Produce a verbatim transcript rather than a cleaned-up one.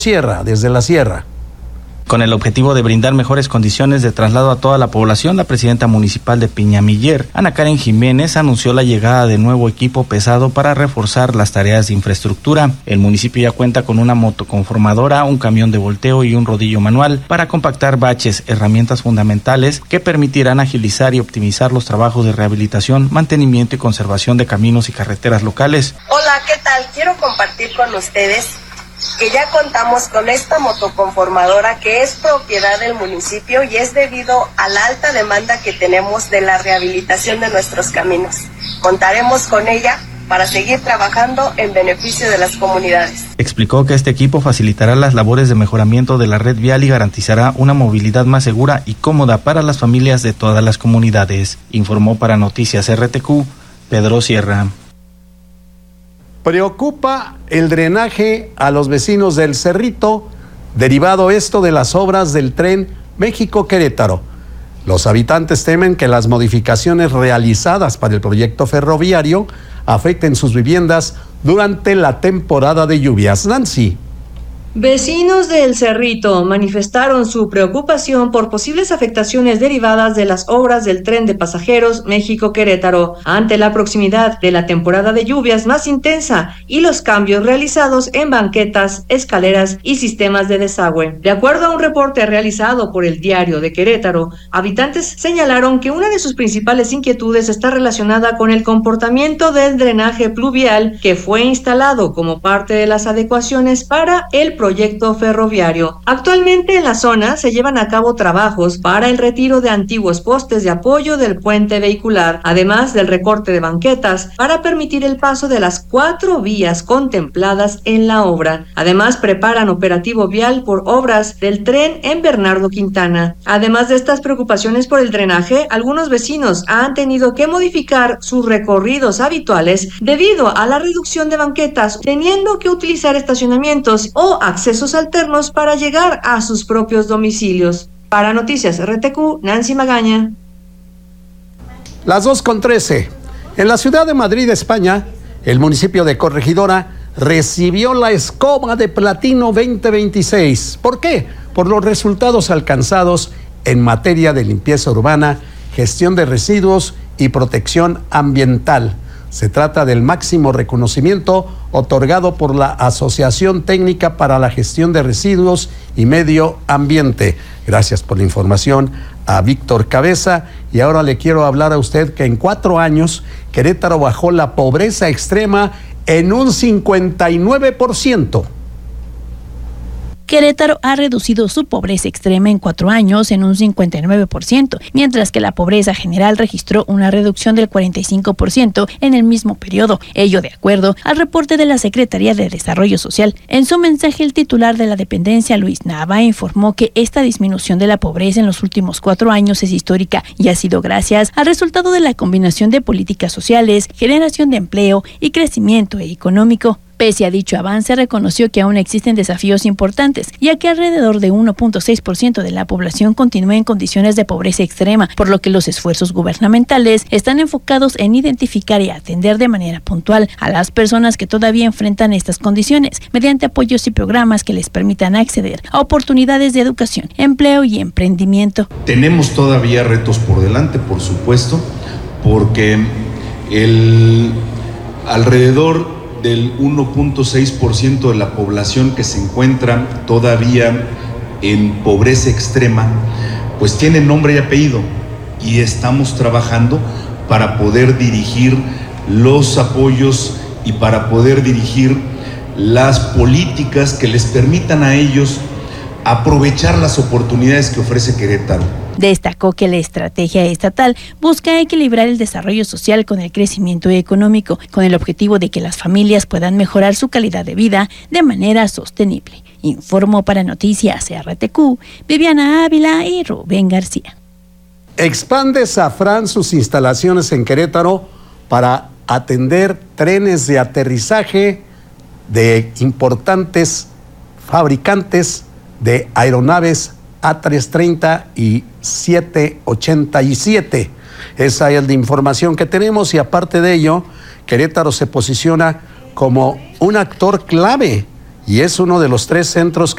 Sierra, desde la Sierra. Con el objetivo de brindar mejores condiciones de traslado a toda la población, la presidenta municipal de Peñamiller, Ana Karen Jiménez, anunció la llegada de nuevo equipo pesado para reforzar las tareas de infraestructura. El municipio ya cuenta con una motoconformadora, un camión de volteo y un rodillo manual para compactar baches, herramientas fundamentales que permitirán agilizar y optimizar los trabajos de rehabilitación, mantenimiento y conservación de caminos y carreteras locales. Hola, ¿qué tal? Quiero compartir con ustedes que ya contamos con esta motoconformadora que es propiedad del municipio y es debido a la alta demanda que tenemos de la rehabilitación de nuestros caminos. Contaremos con ella para seguir trabajando en beneficio de las comunidades. Explicó que este equipo facilitará las labores de mejoramiento de la red vial y garantizará una movilidad más segura y cómoda para las familias de todas las comunidades. Informó para Noticias R T Q, Pedro Sierra. Preocupa el drenaje a los vecinos del Cerrito, derivado esto de las obras del tren México-Querétaro. Los habitantes temen que las modificaciones realizadas para el proyecto ferroviario afecten sus viviendas durante la temporada de lluvias. Nancy. Vecinos de El Cerrito manifestaron su preocupación por posibles afectaciones derivadas de las obras del tren de pasajeros México-Querétaro ante la proximidad de la temporada de lluvias más intensa y los cambios realizados en banquetas, escaleras y sistemas de desagüe. De acuerdo a un reporte realizado por el Diario de Querétaro, habitantes señalaron que una de sus principales inquietudes está relacionada con el comportamiento del drenaje pluvial que fue instalado como parte de las adecuaciones para el proyecto ferroviario. Actualmente en la zona se llevan a cabo trabajos para el retiro de antiguos postes de apoyo del puente vehicular, además del recorte de banquetas para permitir el paso de las cuatro vías contempladas en la obra. Además preparan operativo vial por obras del tren en Bernardo Quintana. Además de estas preocupaciones por el drenaje, algunos vecinos han tenido que modificar sus recorridos habituales debido a la reducción de banquetas, teniendo que utilizar estacionamientos o accesos alternos para llegar a sus propios domicilios. Para Noticias R T Q, Nancy Magaña. Las dos con trece. En la ciudad de Madrid, España, el municipio de Corregidora recibió la escoba de platino veinte veintiséis. ¿Por qué? Por los resultados alcanzados en materia de limpieza urbana, gestión de residuos y protección ambiental. Se trata del máximo reconocimiento otorgado por la Asociación Técnica para la Gestión de Residuos y Medio Ambiente. Gracias por la información a Víctor Cabeza. Y ahora le quiero hablar a usted que en cuatro años Querétaro bajó la pobreza extrema en un cincuenta y nueve por ciento. Querétaro ha reducido su pobreza extrema en cuatro años en un cincuenta y nueve por ciento, mientras que la pobreza general registró una reducción del cuarenta y cinco por ciento en el mismo periodo, ello de acuerdo al reporte de la Secretaría de Desarrollo Social. En su mensaje, el titular de la dependencia, Luis Nava, informó que esta disminución de la pobreza en los últimos cuatro años es histórica y ha sido gracias al resultado de la combinación de políticas sociales, generación de empleo y crecimiento económico. Pese a dicho avance, reconoció que aún existen desafíos importantes, ya que alrededor de uno punto seis por ciento de la población continúa en condiciones de pobreza extrema, por lo que los esfuerzos gubernamentales están enfocados en identificar y atender de manera puntual a las personas que todavía enfrentan estas condiciones, mediante apoyos y programas que les permitan acceder a oportunidades de educación, empleo y emprendimiento. Tenemos todavía retos por delante, por supuesto, porque el alrededor del uno punto seis por ciento de la población que se encuentra todavía en pobreza extrema, pues tiene nombre y apellido, y estamos trabajando para poder dirigir los apoyos y para poder dirigir las políticas que les permitan a ellos aprovechar las oportunidades que ofrece Querétaro. Destacó que la estrategia estatal busca equilibrar el desarrollo social con el crecimiento económico, con el objetivo de que las familias puedan mejorar su calidad de vida de manera sostenible. Informó para Noticias R T Q, Viviana Ávila y Rubén García. Expande Safran sus instalaciones en Querétaro para atender trenes de aterrizaje de importantes fabricantes de aeronaves A trescientos treinta y setecientos ochenta y siete. Esa es la información que tenemos, y aparte de ello, Querétaro se posiciona como un actor clave y es uno de los tres centros que